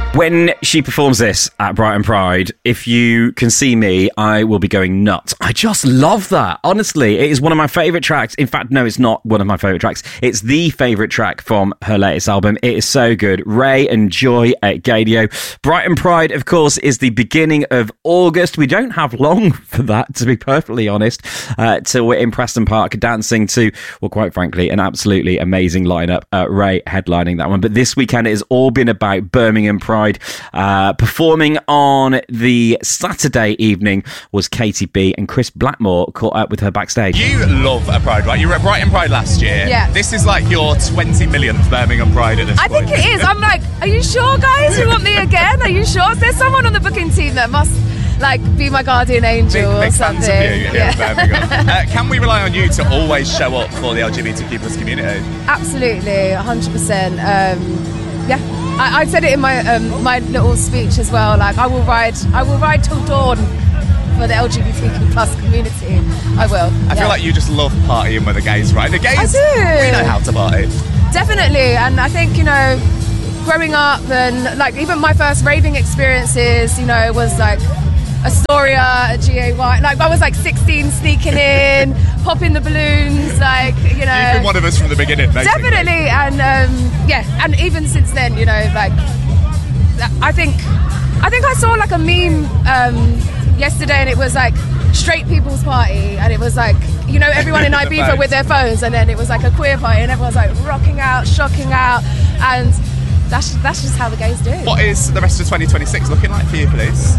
When she performs this at Brighton Pride, if you can see me, I will be going nuts. I just love that. Honestly, it is one of my favourite tracks. In fact, no, it's not one of my favourite tracks. It's the favourite track from her latest album. It is so good. Ray and Joy at Gaydio. Brighton Pride, of course, is the beginning of August. We don't have long for that, to be perfectly honest, till we're in Preston Park dancing to, well, quite frankly, an absolutely amazing lineup. Ray headlining that one. But this weekend it has all been about Birmingham Pride. Performing on the Saturday evening was Katie B, and Chris Blackmore caught up with her backstage. You love a Pride, right? You were at Brighton Pride last year. Yeah. This is like your 20 millionth Birmingham Pride at this point. I think it is. I'm like, are you sure, guys? You want me again? Are you sure? There's someone on the booking team that must like be my guardian angel or big something. fans of you here in Birmingham. Can we rely on you to always show up for the LGBTQ plus community? Absolutely, 100%. Yeah, I said it in my my little speech as well. Like, I will ride till dawn for the LGBTQ plus community. I will. I feel like you just love partying with the gays, right? The gays, I do. We know how to party. Definitely, and I think, you know, growing up and like even my first raving experiences, you know, was like Astoria, a GAY. Like, I was like 16, sneaking in, popping the balloons, like, you know. You've been one of us from the beginning, basically. Definitely, and yeah, and even since then, you know, like, I think I saw like a meme yesterday, and it was like straight people's party, and it was like, you know, everyone in Ibiza with their phones, and then it was like a queer party, and everyone's like rocking out, shocking out, and that's just how the gays do. What is the rest of 2026 looking like for you, please?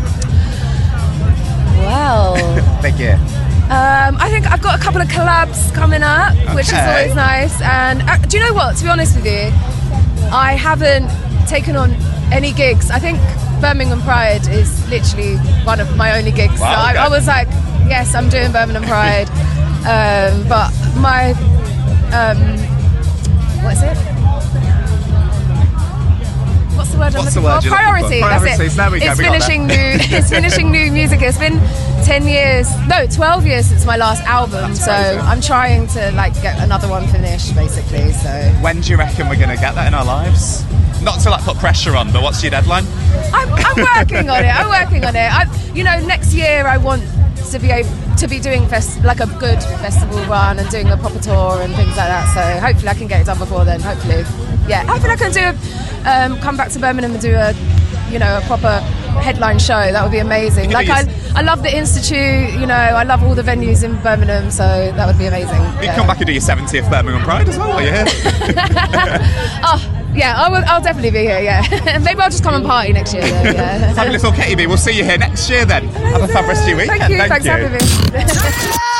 Well, big year. I think I've got a couple of collabs coming up, which is always nice. And do you know what? To be honest with you, I haven't taken on any gigs. I think Birmingham Pride is literally one of my only gigs. Wow, So I was like, yes, I'm doing Birmingham Pride. But my, what is it? What's the word I'm looking for? Priority. That's it. It's finishing new music. It's been 12 years since my last album. So I'm trying to like get another one finished, basically. So when do you reckon we're going to get that in our lives? Not to like put pressure on, but what's your deadline? I'm working on it. You know, next year I want to be able to be doing like a good festival run and doing a proper tour and things like that. So hopefully I can get it done before then. Hopefully I can do come back to Birmingham and do a proper headline show. That would be amazing. Like, I love the Institute, you know, I love all the venues in Birmingham, so that would be amazing. You can come back and do your 70th Birmingham Pride as well, are you here? Oh, yeah, I'll definitely be here, yeah. Maybe I'll just come and party next year then, yeah. Fabulous. Well, Katie B, we'll see you here next year then. Amazing. Have a fab rest of your week. Thank you. Thanks for having me.